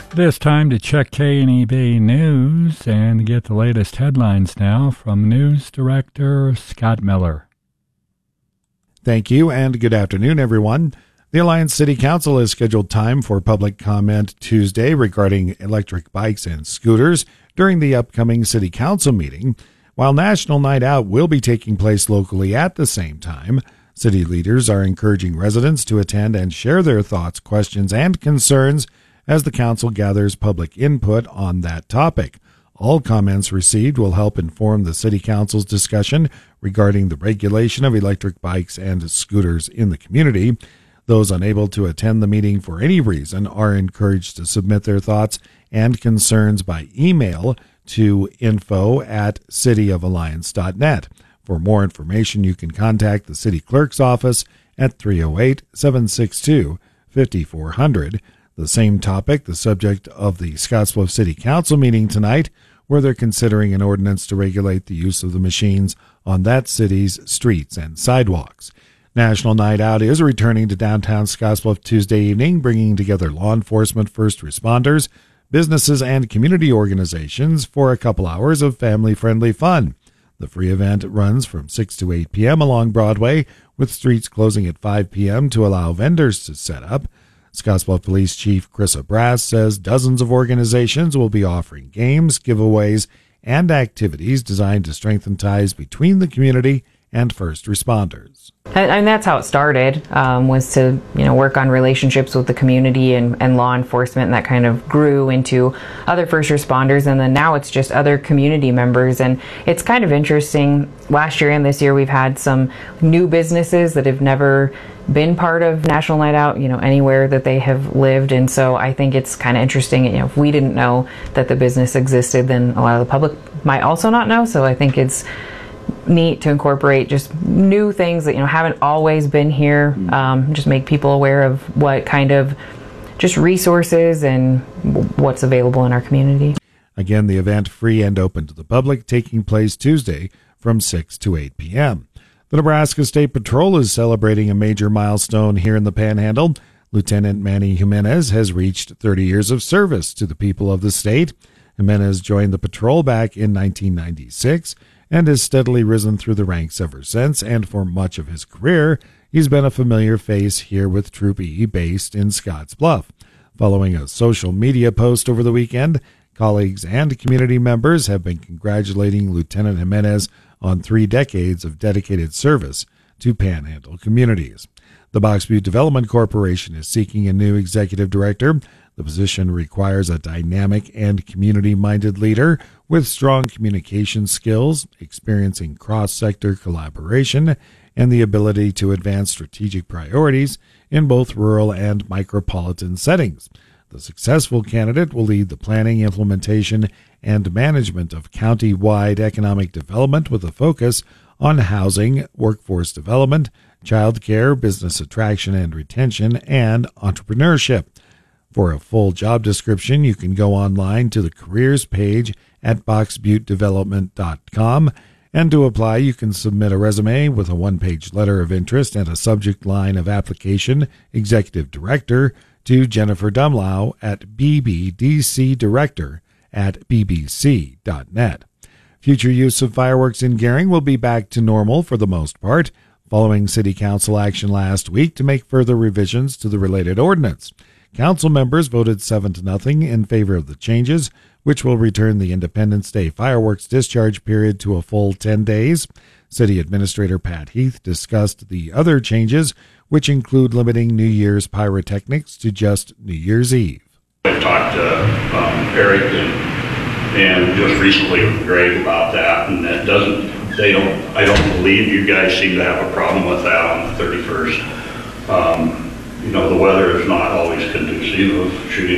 It is time to check KNEB News and get the latest headlines now from News Director Scott Miller. Thank you, and good afternoon, everyone. The Alliance City Council has scheduled time for public comment Tuesday regarding electric bikes and scooters during the upcoming City Council meeting. While National Night Out will be taking place locally at the same time, city leaders are encouraging residents to attend and share their thoughts, questions, and concerns as the council gathers public input on that topic. All comments received will help inform the City Council's discussion regarding the regulation of electric bikes and scooters in the community. Those unable to attend the meeting for any reason are encouraged to submit their thoughts and concerns by email to info@cityofalliance.net. For more information, you can contact the City Clerk's office at 308-762-5400. The same topic, the subject of the Scottsbluff City Council meeting tonight, where they're considering an ordinance to regulate the use of the machines on that city's streets and sidewalks. National Night Out is returning to downtown Scottsbluff Tuesday evening, bringing together law enforcement, first responders, businesses, and community organizations for a couple hours of family-friendly fun. The free event runs from 6 to 8 p.m. along Broadway, with streets closing at 5 p.m. to allow vendors to set up. Scottsbluff Police Chief Chris Abrass says dozens of organizations will be offering games, giveaways, and activities designed to strengthen ties between the community and first responders. And that's how it started, was to work on relationships with the community and law enforcement, and that kind of grew into other first responders, and then now it's just other community members. And it's kind of interesting. Last year and this year we've had some new businesses that have never been part of National Night Out, anywhere that they have lived. And so I think it's kind of interesting. If we didn't know that the business existed, then a lot of the public might also not know. So I think it's neat to incorporate just new things that haven't always been here, just make people aware of what kind of just resources and what's available in our community. Again, the event free and open to the public, taking place Tuesday from 6 to 8 p.m. The Nebraska State Patrol is celebrating a major milestone here in the Panhandle. Lieutenant Manny Jimenez has reached 30 years of service to the people of the state. Jimenez joined the patrol back in 1996 and has steadily risen through the ranks ever since, and for much of his career, he's been a familiar face here with Troop E based in Scottsbluff. Following a social media post over the weekend, colleagues and community members have been congratulating Lieutenant Jimenez on 3 decades of dedicated service to Panhandle communities. The Box Butte Development Corporation is seeking a new executive director. The position requires a dynamic and community-minded leader with strong communication skills, experience in cross-sector collaboration, and the ability to advance strategic priorities in both rural and micropolitan settings. The successful candidate will lead the planning, implementation, and management of county-wide economic development with a focus on housing, workforce development, child care, business attraction and retention, and entrepreneurship. For a full job description, you can go online to the careers page at boxbuttedevelopment.com. And to apply, you can submit a resume with a one-page letter of interest and a subject line of application, Executive Director, to Jennifer Dumlau at bbdcdirector@bbc.net. Future use of fireworks in Gering will be back to normal for the most part, following City Council action last week to make further revisions to the related ordinance. Council members voted 7-0 in favor of the changes, which will return the Independence Day fireworks discharge period to a full 10 days. City Administrator Pat Heath discussed the other changes, which include limiting New Year's pyrotechnics to just New Year's Eve. I've talked to Eric and just recently with Greg about that, and that I don't believe you guys seem to have a problem with that on the 31st. The weather is not always conducive of shooting